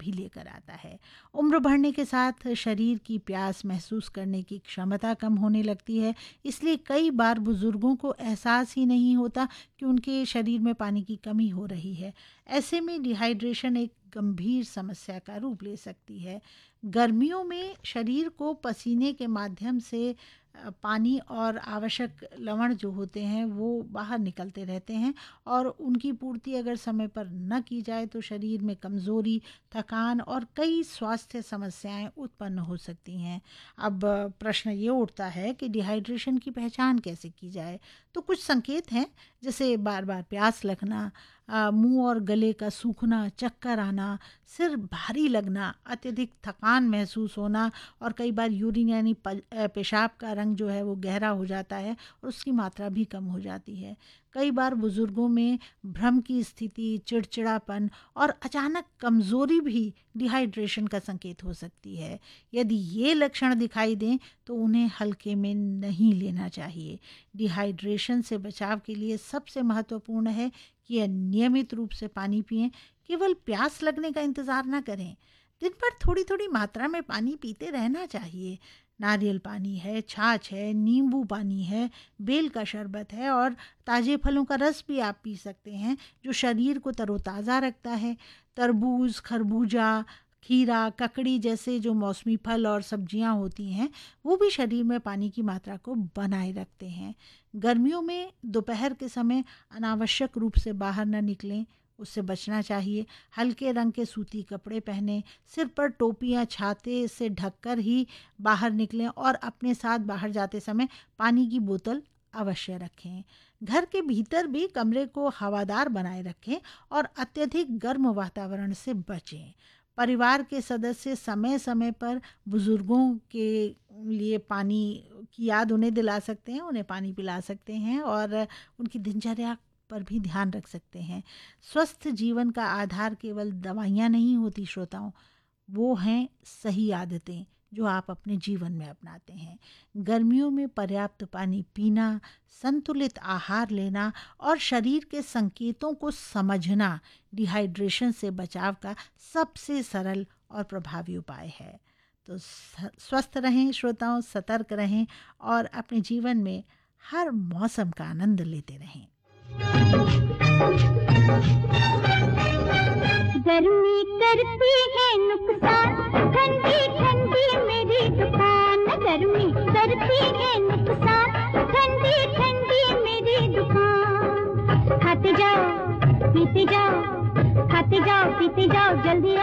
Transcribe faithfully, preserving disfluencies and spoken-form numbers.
भी लेकर आता है। उम्र बढ़ने के साथ शरीर की प्यास महसूस करने की क्षमता कम होने लगती है, इसलिए कई बार बुजुर्गों को एहसास ही नहीं होता कि उनके शरीर में पानी की कमी हो रही है। ऐसे में डिहाइड्रेशन एक गंभीर समस्या का रूप ले सकती है। गर्मियों में शरीर को पसीने के माध्यम से पानी और आवश्यक लवण जो होते हैं वो बाहर निकलते रहते हैं, और उनकी पूर्ति अगर समय पर न की जाए तो शरीर में कमज़ोरी, थकान और कई स्वास्थ्य समस्याएं उत्पन्न हो सकती हैं। अब प्रश्न ये उठता है कि डिहाइड्रेशन की पहचान कैसे की जाए। तो कुछ संकेत हैं, जैसे बार बार प्यास लगना, मुंह और गले का सूखना, चक्कर आना, सिर भारी लगना, अत्यधिक थकान महसूस होना, और कई बार यूरिन यानी पेशाब का रंग जो है वो गहरा हो जाता है और उसकी मात्रा भी कम हो जाती है। कई बार बुजुर्गों में भ्रम की स्थिति, चिड़चिड़ापन और अचानक कमज़ोरी भी डिहाइड्रेशन का संकेत हो सकती है। यदि ये लक्षण दिखाई दें तो उन्हें हल्के में नहीं लेना चाहिए। डिहाइड्रेशन से बचाव के लिए सबसे महत्वपूर्ण है कि नियमित रूप से पानी पिएं, केवल प्यास लगने का इंतज़ार ना करें। दिन भर थोड़ी थोड़ी मात्रा में पानी पीते रहना चाहिए। नारियल पानी है, छाछ है, नींबू पानी है, बेल का शरबत है और ताज़े फलों का रस भी आप पी सकते हैं, जो शरीर को तरोताज़ा रखता है। तरबूज, खरबूजा, खीरा, ककड़ी जैसे जो मौसमी फल और सब्जियां होती हैं वो भी शरीर में पानी की मात्रा को बनाए रखते हैं। गर्मियों में दोपहर के समय अनावश्यक रूप से बाहर न निकलें, उससे बचना चाहिए। हल्के रंग के सूती कपड़े पहनें, सिर पर टोपी या छाते से ढककर ही बाहर निकलें और अपने साथ बाहर जाते समय पानी की बोतल अवश्य रखें। घर के भीतर भी कमरे को हवादार बनाए रखें और अत्यधिक गर्म वातावरण से बचें। परिवार के सदस्य समय समय पर बुजुर्गों के लिए पानी की याद उन्हें दिला सकते हैं, उन्हें पानी पिला सकते हैं और उनकी दिनचर्या पर भी ध्यान रख सकते हैं। स्वस्थ जीवन का आधार केवल दवाइयाँ नहीं होती श्रोताओं, वो हैं सही आदतें जो आप अपने जीवन में अपनाते हैं। गर्मियों में पर्याप्त पानी पीना, संतुलित आहार लेना और शरीर के संकेतों को समझना डिहाइड्रेशन से बचाव का सबसे सरल और प्रभावी उपाय है। तो स्वस्थ रहें श्रोताओं, सतर्क रहें और अपने जीवन में हर मौसम का आनंद लेते रहें। गर्मी करती है नुकसान, ठंडी ठंडी मेरी दुकान। गर्मी करती है नुकसान, ठंडी ठंडी मेरी दुकान। खाते जाओ पीते जाओ, खाते जाओ पीते जाओ, जल्दी